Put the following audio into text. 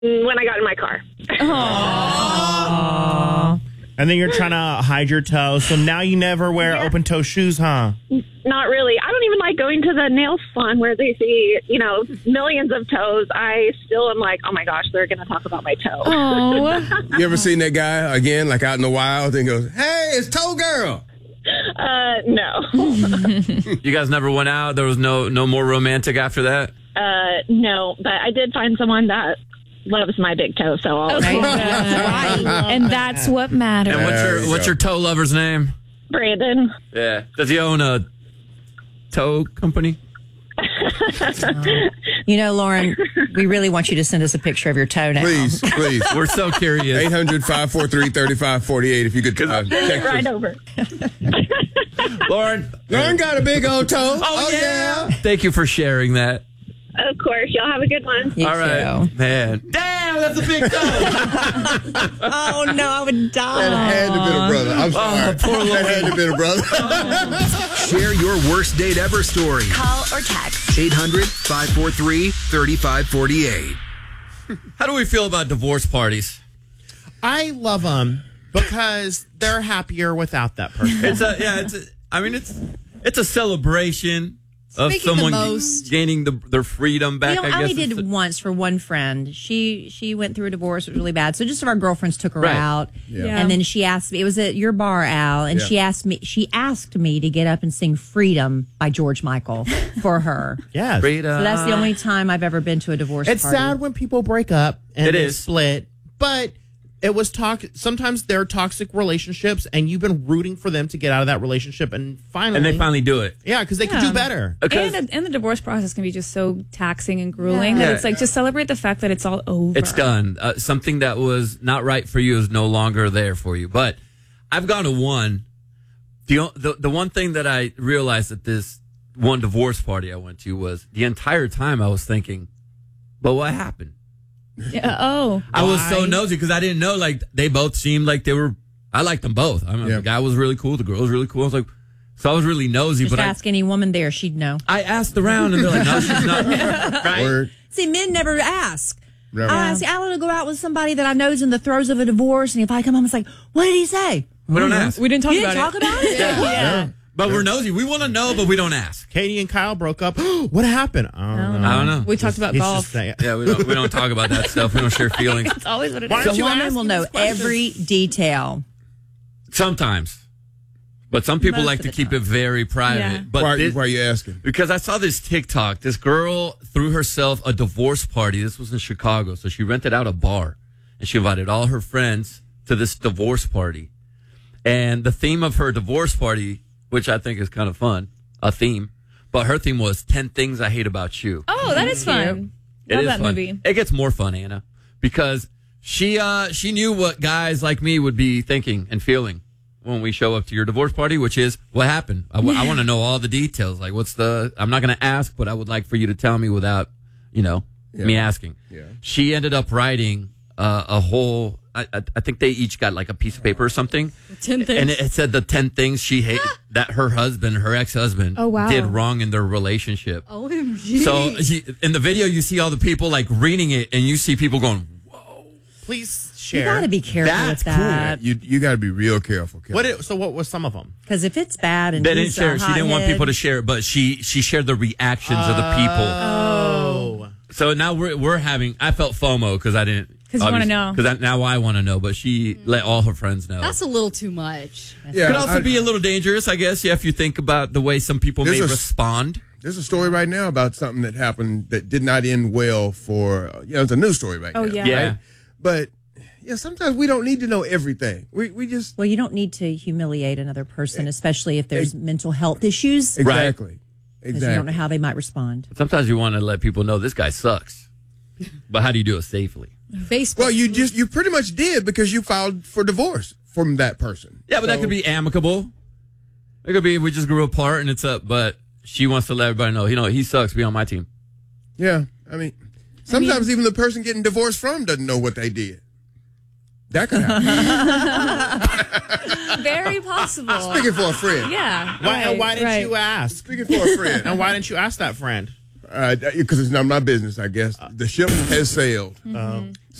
When I got in my car. Aww. And then you're trying to hide your toes, so now you never wear open-toe shoes, huh? Not really. I don't even like going to the nail salon where they see, millions of toes. I still am like, oh my gosh, they're going to talk about my toe. Oh. You ever seen that guy again, like out in the wild, and goes, "Hey, it's Toe Girl"? No. You guys never went out? There was no more romantic after that? No, but I did find someone that loves my big toe, so I'll Right. And that's what matters. And what's your toe lover's name? Brandon. Yeah. Does he own a toe company? Lauren, we really want you to send us a picture of your toe now. Please. We're so curious. 800-543-3548 if you could text right us. over. Lauren got a big old toe. Oh, yeah. Thank you for sharing that. Of course. Y'all have a good one. You All right. too. Man. Damn, that's a big toe. Oh, no, I would die. That had to be a brother. I'm sorry. Poor That had to be a brother. Share your worst date ever story. Call or text. 800-543-3548. How do we feel about divorce parties? I love them because they're happier without that person. It's a celebration of someone gaining their freedom back. I only guess did once for one friend. She went through a divorce. It was really bad. So just of our girlfriends took her out, and then she asked me. It was at your bar, Al, and she asked me to get up and sing "Freedom" by George Michael for her. Yes. Freedom. So that's the only time I've ever been to a divorce It's party. sad when people break up and It they is. split, but it was sometimes they're toxic relationships, and you've been rooting for them to get out of that relationship, and they finally do it. Yeah, because they can do better. And the divorce process can be just so taxing and grueling that it's like just celebrate the fact that it's all over. It's done. Something that was not right for you is no longer there for you. But I've gone to one. The one thing that I realized at this one divorce party I went to was the entire time I was thinking, but what happened? Yeah, I was so nosy because I didn't know, like, they both seemed like they were, I liked them both. The guy was really cool. The girl was really cool. I was like, so I was really nosy. Just but ask any woman there. She'd know. I asked around and they're like, no, she's not. Right? Word. See, men never ask. Never. Alan will go out with somebody that I know's in the throes of a divorce, and if I come home, it's like, what did he say? We don't ask. We didn't talk You about didn't talk about it? Yeah. But we're nosy. We want to know, but we don't ask. Katie and Kyle broke up. What happened? I don't know. We talked about He's golf. just saying- Yeah, we don't talk about that stuff. We don't share feelings. That's always what it Why is. don't The you woman ask will him know these questions? every detail. Sometimes. But some people Most like of to the keep it very private. Yeah. But Why are you asking? because I saw this TikTok. This girl threw herself a divorce party. This was in Chicago. So she rented out a bar and she invited all her friends to this divorce party. And the theme of her divorce party, which I think is kind of fun, a theme, but her theme was 10 Things I Hate About You. Oh, that is fun. It Love is that fun. movie. It gets more fun, Anna, because she knew what guys like me would be thinking and feeling when we show up to your divorce party, which is what happened. I want to know all the details. Like, I'm not going to ask, but I would like for you to tell me without, me asking. Yeah. She ended up writing a whole, I think they each got like a piece of paper or something. 10 things. And it said the 10 things she hated that her ex-husband Oh, wow. did wrong in their relationship. OMG. So in the video, you see all the people like reading it, and you see people going, Please You share. got to be careful That's with that. You got to be real careful. So what was some of them? Because if it's bad and they didn't he's share a it. She didn't want hothead- people to share it, but she shared the reactions of the people. Oh. So now we're having, I felt FOMO because I didn't. 'Cause you wanna know. Because now I want to know, but she let all her friends know. That's a little too much. Yeah, Could also be a little dangerous, I guess, if you think about the way some people may respond. There's a story right now about something that happened that did not end well for, it's a news story right now. yeah. Yeah. Right? But, sometimes we don't need to know everything. We just... Well, you don't need to humiliate another person, especially if there's mental health issues. Exactly. Because you don't know how they might respond. Sometimes you want to let people know this guy sucks. But how do you do it safely? Facebook. Well, you pretty much did because you filed for divorce from that person. Yeah, but that could be amicable. It could be we just grew apart and it's up, but she wants to let everybody know, he sucks, be on my team. Yeah, sometimes even the person getting divorced from doesn't know what they did. That could happen. Very possible. Speaking for a friend. Yeah. Why didn't you ask? Speaking for a friend. And why didn't you ask that friend? Because it's not my business, I guess. The ship has sailed.